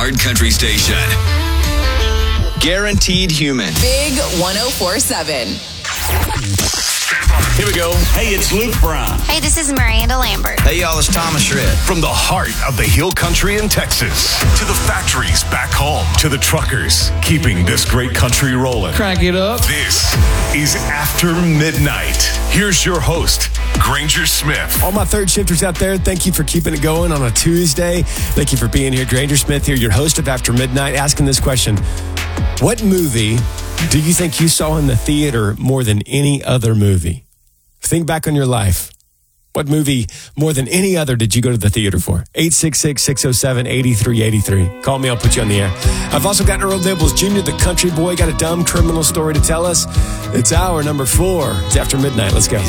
Hard Country Station. Guaranteed Human. Big 104.7. Here we go. Hey, it's Luke Brown. Hey, this is Miranda Lambert. Hey, y'all, it's Thomas Shred. From the heart of the Hill Country in Texas to the factories back home to the truckers keeping this great country rolling. Crank it up. This is After Midnight. Here's your host, Granger Smith. All my third shifters out there, thank you for keeping it going on a Tuesday. Thank you for being here. Granger Smith here, your host of After Midnight, asking this question. What movie do you think you saw in the theater more than any other movie? Think back on your life. What movie more than any other did you go to the theater for? 866-607-8383. Call me, I'll put you on the air. I've also got Earl Nibbles Jr., the country boy, got a dumb criminal story to tell us. It's hour number 4. It's After Midnight. Let's go.